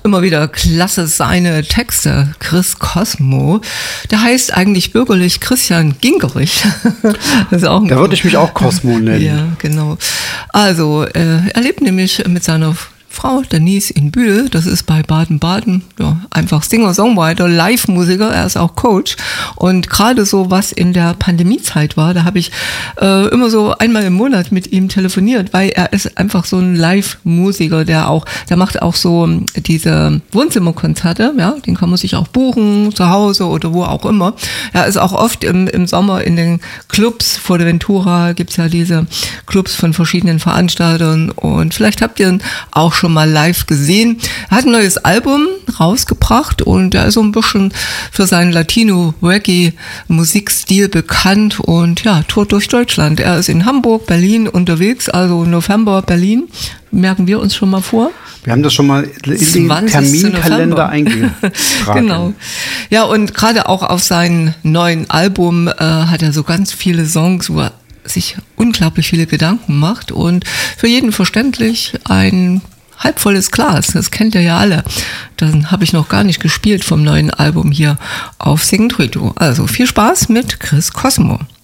immer wieder klasse seine Texte. Chris Cosmo, der heißt eigentlich bürgerlich Christian Gingerich. Das ist auch da würde ich mich auch Cosmo nennen. Ja, genau. Also, er lebt nämlich mit seiner Frau Denise in Bühl, das ist bei Baden-Baden, ja, einfach Singer-Songwriter, Live-Musiker, er ist auch Coach. Und gerade so, was in der Pandemiezeit war, da habe ich immer so einmal im Monat mit ihm telefoniert, weil er ist einfach so ein Live-Musiker, der macht auch so diese Wohnzimmerkonzerte, ja, den kann man sich auch buchen, zu Hause oder wo auch immer. Er ist auch oft im Sommer in den Clubs, vor der Ventura gibt's ja diese Clubs von verschiedenen Veranstaltern und vielleicht habt ihr ihn auch schon mal live gesehen. Er hat ein neues Album rausgebracht und er ist so ein bisschen für seinen Latino-Reggae-Musikstil bekannt und ja, tourt durch Deutschland. Er ist in Hamburg, Berlin unterwegs, also November, Berlin. Merken wir uns schon mal vor. Wir haben das schon mal in den Terminkalender eingetragen. Genau. Ja, und gerade auch auf seinem neuen Album hat er so ganz viele Songs, wo er sich unglaublich viele Gedanken macht und für jeden verständlich ein halbvolles Glas, das kennt ihr ja alle. Dann habe ich noch gar nicht gespielt vom neuen Album hier auf Sing Trito. Also viel Spaß mit Chris Cosmo.